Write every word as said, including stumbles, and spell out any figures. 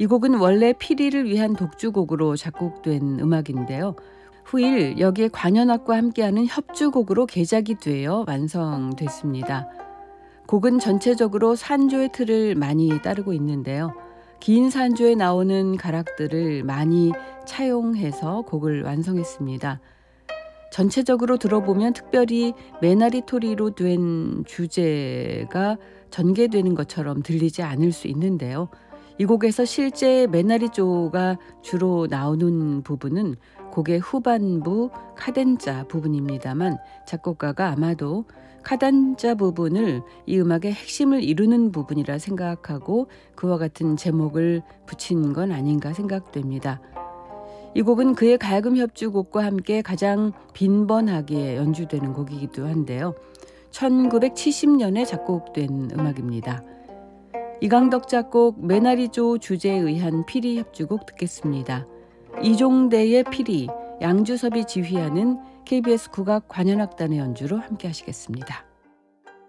이 곡은 원래 피리를 위한 독주곡으로 작곡된 음악인데요. 후일 여기에 관현악과 함께하는 협주곡으로 개작이 되어 완성됐습니다. 곡은 전체적으로 산조의 틀을 많이 따르고 있는데요. 긴 산조에 나오는 가락들을 많이 차용해서 곡을 완성했습니다. 전체적으로 들어보면 특별히 메나리토리로 된 주제가 전개되는 것처럼 들리지 않을 수 있는데요. 이 곡에서 실제 메나리조가 주로 나오는 부분은 곡의 후반부 카덴자 부분입니다만 작곡가가 아마도 카덴자 부분을 이 음악의 핵심을 이루는 부분이라 생각하고 그와 같은 제목을 붙인 건 아닌가 생각됩니다. 이 곡은 그의 가야금 협주곡과 함께 가장 빈번하게 연주되는 곡이기도 한데요. 천구백칠십 년에 작곡된 음악입니다. 이강덕 작곡 메나리조 주제에 의한 피리 협주곡 듣겠습니다. 이종대의 피리, 양주섭이 지휘하는 케이비에스 국악 관현악단의 연주로 함께 하시겠습니다.